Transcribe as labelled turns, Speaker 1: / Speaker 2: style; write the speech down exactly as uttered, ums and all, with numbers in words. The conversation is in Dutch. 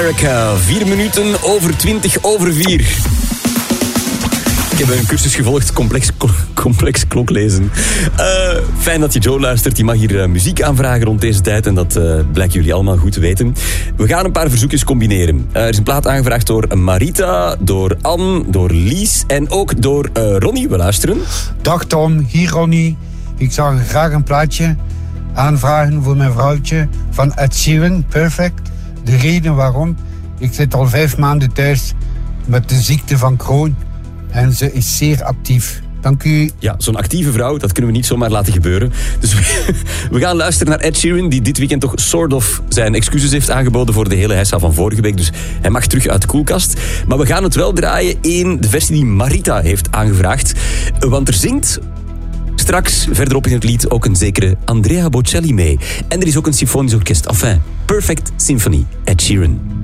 Speaker 1: America, vier minuten over twintig over vier. Ik heb een cursus gevolgd, complex, complex kloklezen. Uh, fijn dat je Joe luistert. Je mag hier uh, muziek aanvragen rond deze tijd. En dat uh, blijken jullie allemaal goed te weten. We gaan een paar verzoekjes combineren. Uh, er is een plaat aangevraagd door Marita, door Anne, door Lies en ook door uh, Ronnie. We luisteren.
Speaker 2: Dag Tom, hier Ronnie. Ik zou graag een plaatje aanvragen voor mijn vrouwtje van Ed Sheeran, Perfect. De reden waarom, ik zit al vijf maanden thuis met de ziekte van Crohn. En ze is zeer actief. Dank u.
Speaker 1: Ja, zo'n actieve vrouw, dat kunnen we niet zomaar laten gebeuren. Dus we, we gaan luisteren naar Ed Sheeran, die dit weekend toch sort of zijn excuses heeft aangeboden voor de hele hessa van vorige week. Dus hij mag terug uit de koelkast. Maar we gaan het wel draaien in de versie die Marita heeft aangevraagd. Want er zingt straks verderop in het lied ook een zekere Andrea Bocelli mee. En er is ook een symfonisch orkest. Enfin, Perfect Symphony, Ed Sheeran.